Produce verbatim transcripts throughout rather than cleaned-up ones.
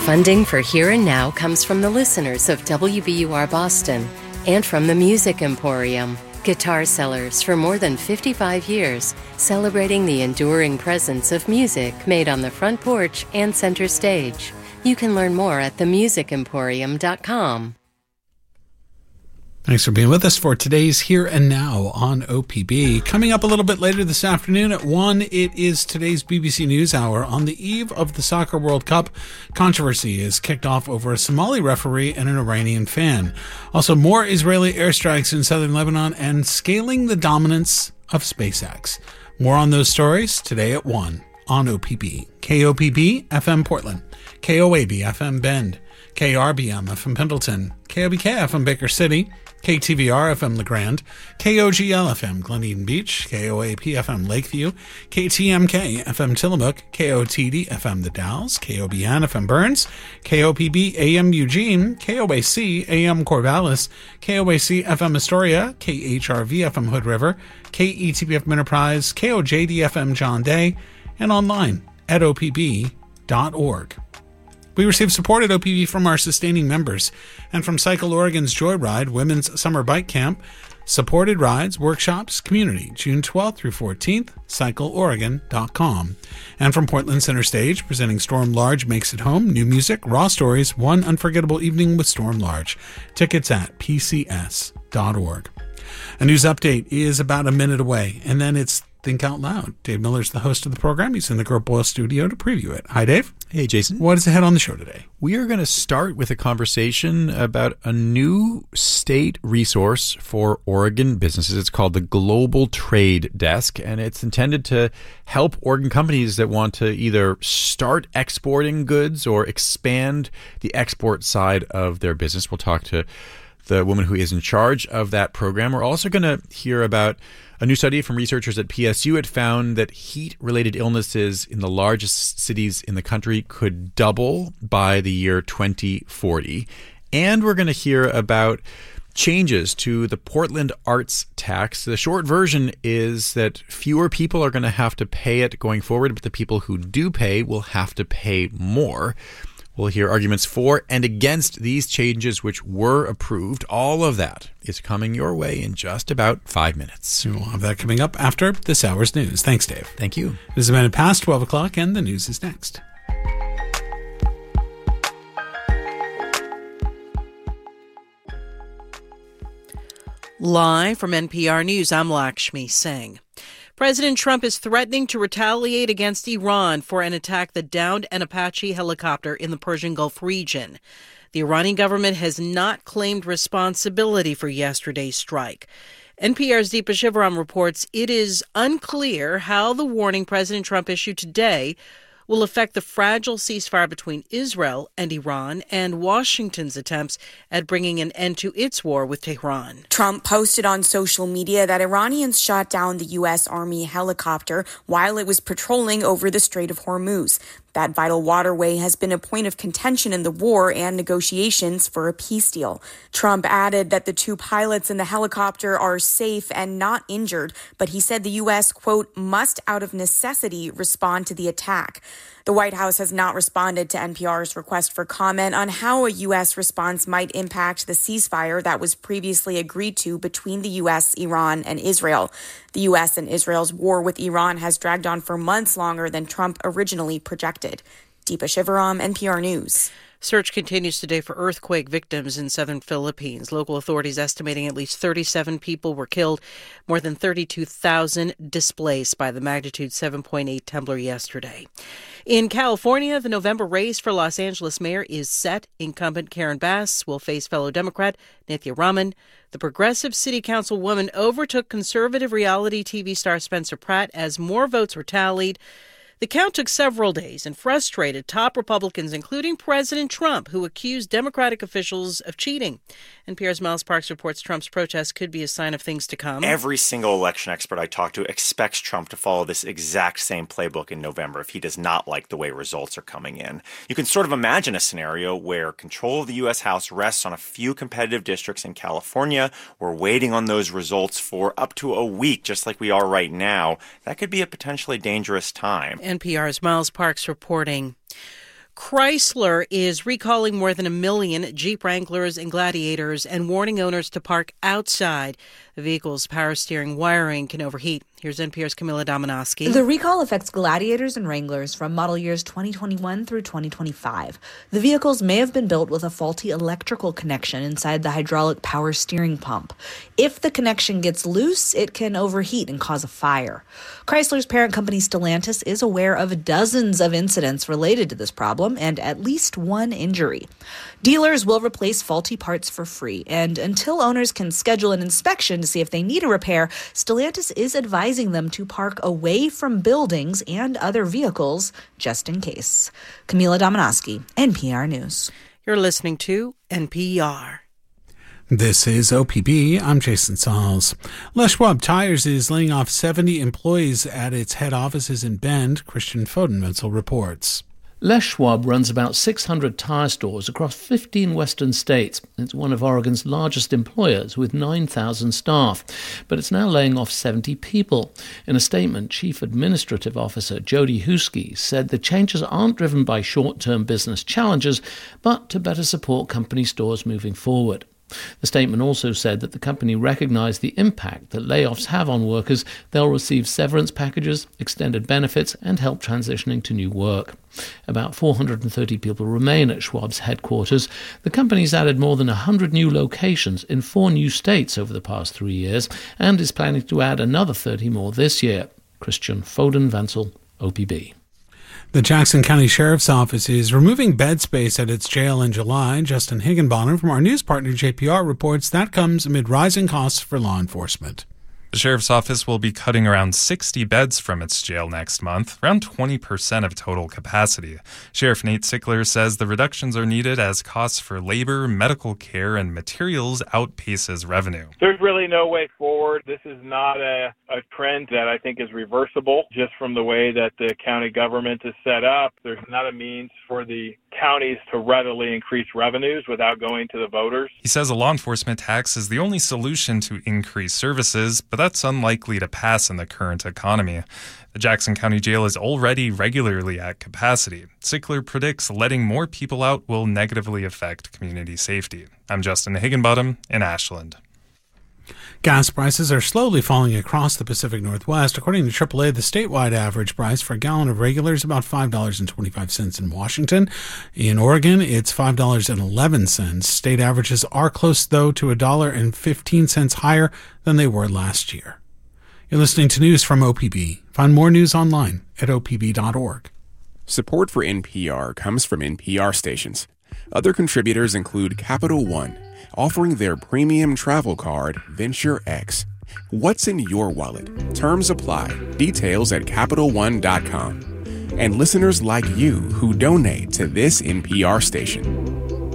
Funding for Here and Now comes from the listeners of W B U R Boston and from the Music Emporium, guitar sellers for more than fifty-five years, celebrating the enduring presence of music made on the front porch and center stage. You can learn more at the music emporium dot com. Thanks for being with us for today's Here and Now on O P B. Coming up a little bit later this afternoon at one, it is today's B B C News Hour. On the eve of the Soccer World Cup, controversy is kicked off over a Somali referee and an Iranian fan. Also, more Israeli airstrikes in southern Lebanon and scaling the dominance of SpaceX. More on those stories today at one on O P B. K O P B F M Portland, K O A B F M Bend, K R B M F M Pendleton, K O B K F M Baker City, K T V R F M LeGrand, K O G L F M Glen Eden Beach, K O A P F M Lakeview, K T M K F M Tillamook, K O T D F M The Dalles, K O B N F M Burns, K O P B A M Eugene, K O A C A M Corvallis, K O A C F M Astoria, K H R V F M Hood River, K E T B F Enterprise, K O J D F M John Day, and online at O P B dot org. We receive support at O P B from our sustaining members and from Cycle Oregon's Joyride Women's Summer Bike Camp, Supported Rides, Workshops, Community, June twelfth through fourteenth, cycle oregon dot com. And from Portland Center Stage, presenting Storm Large Makes It Home, new music, raw stories, one unforgettable evening with Storm Large. Tickets at P C S dot org. A news update is about a minute away, and then it's Think Out Loud. Dave Miller's the host of the program. He's in the Gert Boyle studio to preview it. Hi, Dave. Hey, Jason. What is ahead on the show today? We are going to start with a conversation about a new state resource for Oregon businesses. It's called the Global Trade Desk, and it's intended to help Oregon companies that want to either start exporting goods or expand the export side of their business. We'll talk to the woman who is in charge of that program. We're also going to hear about a new study from researchers at P S U. It found that heat-related illnesses in the largest cities in the country could double by the year twenty forty. And we're going to hear about changes to the Portland Arts Tax. The short version is that fewer people are going to have to pay it going forward, but the people who do pay will have to pay more. We'll hear arguments for and against these changes which were approved. All of that is coming your way in just about five minutes. We'll have that coming up after this hour's news. Thanks, Dave. Thank you. It is a minute past twelve o'clock, and the news is next. Live from N P R News, I'm Lakshmi Singh. President Trump is threatening to retaliate against Iran for an attack that downed an Apache helicopter in the Persian Gulf region. The Iranian government has not claimed responsibility for yesterday's strike. N P R's Deepa Shivaram reports it is unclear how the warning President Trump issued today will affect the fragile ceasefire between Israel and Iran and Washington's attempts at bringing an end to its war with Tehran. Trump posted on social media that Iranians shot down the U S. Army helicopter while it was patrolling over the Strait of Hormuz. That vital waterway has been a point of contention in the war and negotiations for a peace deal. Trump added that the two pilots in the helicopter are safe and not injured, but he said the U S, quote, must out of necessity respond to the attack. The White House has not responded to N P R's request for comment on how a U S response might impact the ceasefire that was previously agreed to between the U S, Iran, and Israel. The U S and Israel's war with Iran has dragged on for months longer than Trump originally projected. Deepa Shivaram, N P R News. Search continues today for earthquake victims in southern Philippines. Local authorities estimating at least thirty-seven people were killed, more than thirty-two thousand displaced by the magnitude seven point eight tremor yesterday. In California, the November race for Los Angeles mayor is set. Incumbent Karen Bass will face fellow Democrat Nithya Raman. The progressive city councilwoman overtook conservative reality T V star Spencer Pratt as more votes were tallied. The count took several days and frustrated top Republicans, including President Trump, who accused Democratic officials of cheating. N P R's Miles Parks reports Trump's protest could be a sign of things to come. Every single election expert I talk to expects Trump to follow this exact same playbook in November if he does not like the way results are coming in. You can sort of imagine a scenario where control of the U S. House rests on a few competitive districts in California. We're waiting on those results for up to a week, just like we are right now. That could be a potentially dangerous time. N P R's Miles Parks reporting. Chrysler is recalling more than a million Jeep Wranglers and Gladiators and warning owners to park outside. The vehicle's power steering wiring can overheat. Here's N P R's Camila Domonoske. The recall affects Gladiators and Wranglers from model years twenty twenty-one through twenty twenty-five. The vehicles may have been built with a faulty electrical connection inside the hydraulic power steering pump. If the connection gets loose, it can overheat and cause a fire. Chrysler's parent company Stellantis is aware of dozens of incidents related to this problem and at least one injury. Dealers will replace faulty parts for free, and until owners can schedule an inspection to see if they need a repair, Stellantis is advising them to park away from buildings and other vehicles just in case. Camila Domonoske, N P R News. You're listening to N P R. This is O P B. I'm Jason Sauls. Les Schwab Tires is laying off seventy employees at its head offices in Bend, Christian Fodenwitzel reports. Les Schwab runs about six hundred tire stores across fifteen western states. It's one of Oregon's largest employers with nine thousand staff, but it's now laying off seventy people. In a statement, Chief Administrative Officer Jody Huskey said the changes aren't driven by short-term business challenges, but to better support company stores moving forward. The statement also said that the company recognized the impact that layoffs have on workers. They'll receive severance packages, extended benefits, and help transitioning to new work. About four hundred thirty people remain at Schwab's headquarters. The company's added more than one hundred new locations in four new states over the past three years and is planning to add another thirty more this year. Christian Fodenwitzel, O P B. The Jackson County Sheriff's Office is removing bed space at its jail in July. Justin Higginbottom from our news partner J P R reports that comes amid rising costs for law enforcement. The Sheriff's Office will be cutting around sixty beds from its jail next month, around twenty percent of total capacity. Sheriff Nate Sickler says the reductions are needed as costs for labor, medical care, and materials outpaces revenue. There's really no way forward. This is not a, a trend that I think is reversible just from the way that the county government is set up. There's not a means for the counties to readily increase revenues without going to the voters. He says a law enforcement tax is the only solution to increase services, but that's unlikely to pass in the current economy. The Jackson County Jail is already regularly at capacity. Sickler predicts letting more people out will negatively affect community safety. I'm Justin Higginbottom in Ashland. Gas prices are slowly falling across the Pacific Northwest. According to triple A, the statewide average price for a gallon of regular is about five dollars and twenty-five cents in Washington. In Oregon, it's five dollars and eleven cents. State averages are close, though, to one dollar and fifteen cents higher than they were last year. You're listening to news from O P B. Find more news online at O P B dot org. Support for N P R comes from N P R stations. Other contributors include Capital One, offering their premium travel card, Venture X. What's in your wallet? Terms apply. Details at Capital One dot com. And listeners like you who donate to this N P R station.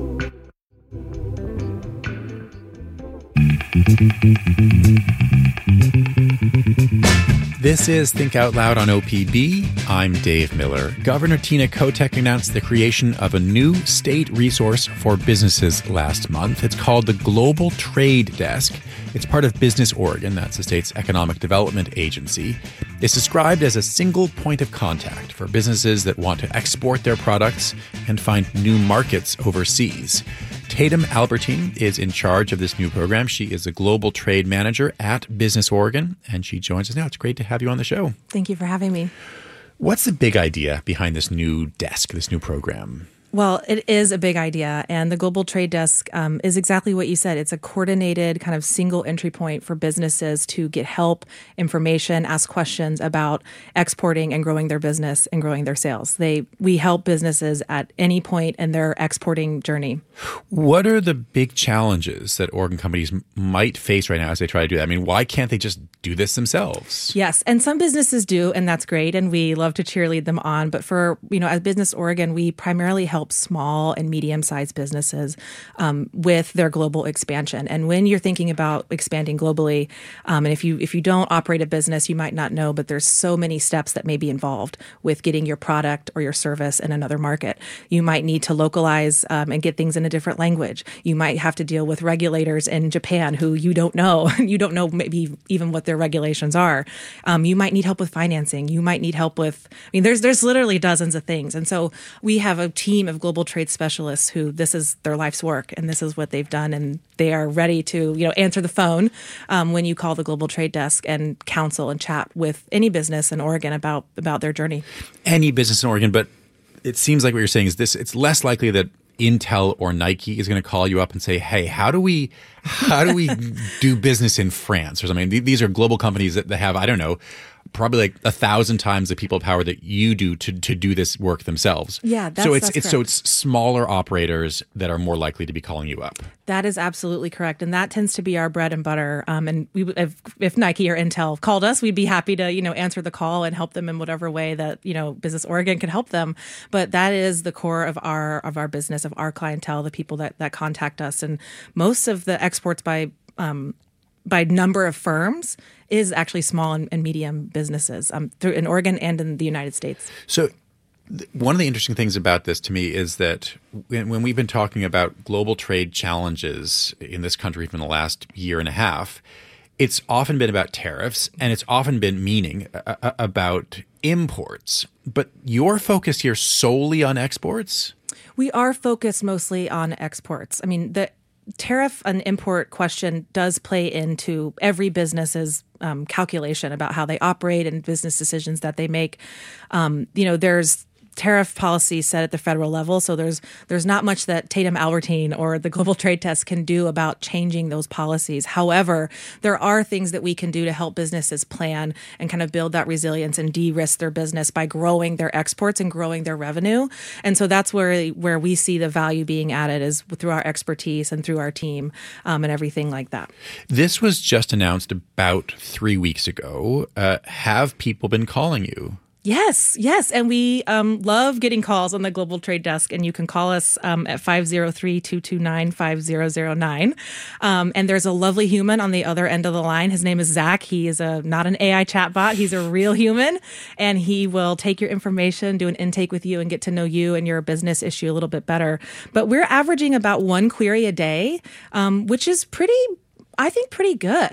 This is Think Out Loud on O P B. I'm Dave Miller. Governor Tina Kotek announced the creation of a new state resource for businesses last month. It's called the Global Trade Desk. It's part of Business Oregon, that's the state's economic development agency. It's described as a single point of contact for businesses that want to export their products and find new markets overseas. Tatum Albertine is in charge of this new program. She is a global trade manager at Business Oregon, and she joins us now. It's great to have you on the show. Thank you for having me. What's the big idea behind this new desk, this new program? Well, it is a big idea, and the Global Trade Desk um, is exactly what you said. It's a coordinated kind of single entry point for businesses to get help, information, ask questions about exporting and growing their business and growing their sales. They we help businesses at any point in their exporting journey. What are the big challenges that Oregon companies might face right now as they try to do that? I mean, why can't they just do this themselves? Yes, and some businesses do, and that's great, and we love to cheerlead them on. But for, you know, as Business Oregon, we primarily help help small and medium-sized businesses um, with their global expansion. And when you're thinking about expanding globally, um, and if you if you don't operate a business, you might not know, but there's so many steps that may be involved with getting your product or your service in another market. You might need to localize um, and get things in a different language. You might have to deal with regulators in Japan who you don't know. You don't know maybe even what their regulations are. Um, you might need help with financing. You might need help with, I mean, there's there's literally dozens of things. And so we have a team of global trade specialists who this is their life's work and this is what they've done. And they are ready to, you know, answer the phone um, when you call the Global Trade Desk and counsel and chat with any business in Oregon about about their journey. Any business in Oregon, but it seems like what you're saying is this, it's less likely that Intel or Nike is going to call you up and say, "Hey, how do we, how do we do business in France?" or something. These are global companies that have, I don't know, probably like a thousand times the people power that you do to to do this work themselves. Yeah, that's so it's that's it's so it's smaller operators that are more likely to be calling you up. That is absolutely correct, and that tends to be our bread and butter. Um, and we, if, if Nike or Intel called us, we'd be happy to, you know, answer the call and help them in whatever way that, you know, Business Oregon can help them. But that is the core of our of our business, of our clientele, the people that that contact us, and most of the exports by um, by number of firms is actually small and, and medium businesses um, through in Oregon and in the United States. So one of the interesting things about this to me is that when, when we've been talking about global trade challenges in this country for the last year and a half, it's often been about tariffs and it's often been meaning uh, about imports. But you're focused here solely on exports? We are focused mostly on exports. I mean, the tariff and import question does play into every business's um, calculation about how they operate and business decisions that they make. Um, you know, there's tariff policy set at the federal level, so there's there's not much that Tatum Albertine or the Global Trade Desk can do about changing those policies. However, there are things that we can do to help businesses plan and kind of build that resilience and de-risk their business by growing their exports and growing their revenue. And so that's where where we see the value being added is through our expertise and through our team um, and everything like that. This was just announced about three weeks ago. Uh, have people been calling you? Yes, yes. And we um, love getting calls on the Global Trade Desk. And you can call us um, at five oh three, two two nine, five oh oh nine. Um, and there's a lovely human on the other end of the line. His name is Zach. He is a not an A I chatbot. He's a real human. And he will take your information, do an intake with you, and get to know you and your business issue a little bit better. But we're averaging about one query a day, um, which is pretty, I think, pretty good.